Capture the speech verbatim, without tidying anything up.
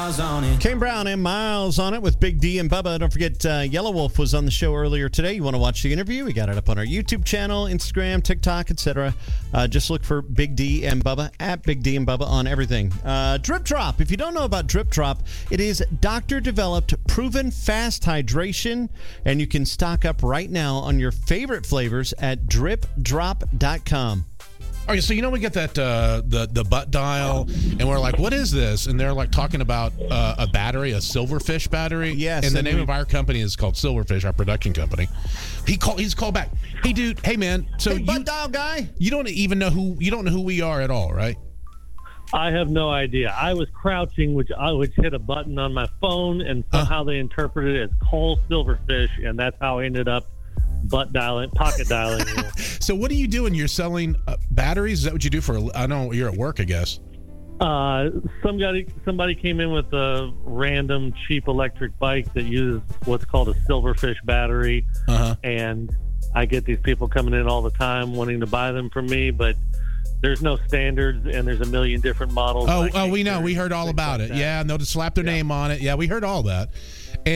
Miles on it. Kane Brown and Miles on it with Big D and Bubba. Don't forget, uh, Yellow Wolf was on the show earlier today. You want to watch the interview? We got it up on our YouTube channel, Instagram, TikTok, et cetera. Uh, just look for Big D and Bubba, at Big D and Bubba on everything. Uh, Drip Drop. If you don't know about Drip Drop, it is doctor-developed, proven fast hydration, and you can stock up right now on your favorite flavors at drip drop dot com. Okay, so you know we get that uh, the the butt dial, and we're like, "What is this?" And they're like talking about uh, a battery, a Silverfish battery. Yes, and the and name we- of our company is called Silverfish, our production company. He called. He's called back. Hey, dude. Hey, man. So Hey, you, butt dial guy. you don't even know who you don't know who we are at all, right? I have no idea. I was crouching, which I would hit a button on my phone, and somehow they interpreted it as call Silverfish, and that's how I ended up butt dialing, pocket dialing. You know. So what are you doing? You're selling uh, batteries? Is that what you do for? A, I know you're at work, I guess. Uh, somebody somebody came in with a random cheap electric bike that uses what's called a Silverfish battery, Uh-huh. and I get these people coming in all the time wanting to buy them from me, but there's no standards, and there's a million different models. Oh, I oh, can't we know. carry We heard all things about like it. that. Yeah, and they'll just slap their Yeah. name on it. Yeah, we heard all that.